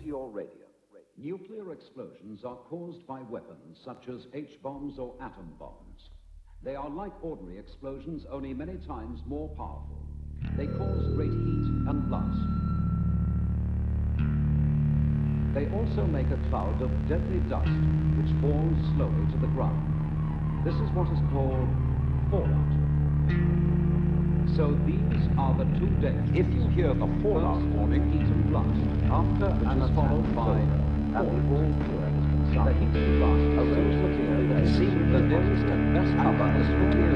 your radio. Nuclear explosions are caused by weapons such as H-bombs or atom bombs. They are like ordinary explosions, only many times more powerful. They cause great heat and blast. They also make a cloud of deadly dust which falls slowly to the ground. This is what is called fallout. So these are the two deaths. If you hear the fallout warning, heat and blast, after which an is followed by and the all clear has been the heat and blast arrange the clear and see the nearest and best cover as quickly as